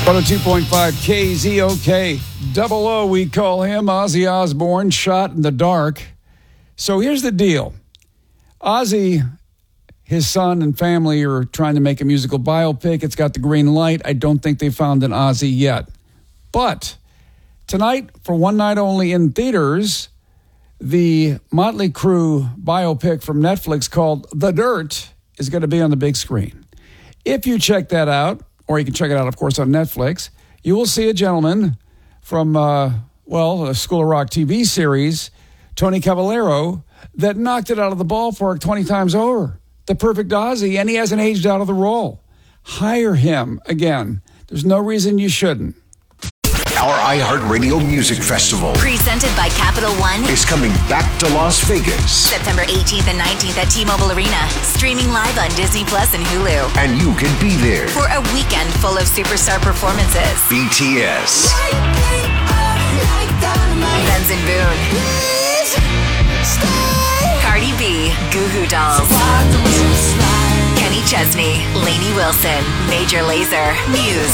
102.5 KZOK. Double O, we call him. Ozzy Osbourne, Shot in the Dark. So here's the deal. Ozzy, his son and family are trying to make a musical biopic. It's got the green light. I don't think they found an Ozzy yet. But tonight, for one night only in theaters, the Motley Crue biopic from Netflix called The Dirt is going to be on the big screen. If you check that out, or you can check it out, of course, on Netflix, you will see a gentleman from, a School of Rock TV series, Tony Cavallero, that knocked it out of the ballpark 20 times over. The perfect Ozzy, and he hasn't aged out of the role. Hire him again. There's no reason you shouldn't. Our iHeartRadio Music Festival, presented by Capital One, is coming back to Las Vegas. September 18th and 19th at T-Mobile Arena. Streaming live on Disney Plus and Hulu. And you can be there for a weekend full of superstar performances. BTS, Benson Boone, Cardi B, Goo Goo Dolls, Kenny Chesney, Lainey Wilson, Major Lazer, Muse,